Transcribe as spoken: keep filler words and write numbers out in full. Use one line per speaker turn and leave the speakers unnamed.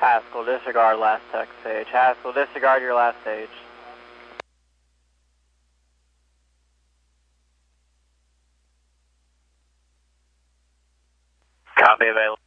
Haskell, disregard last text stage. Haskell, disregard your last stage. Copy available.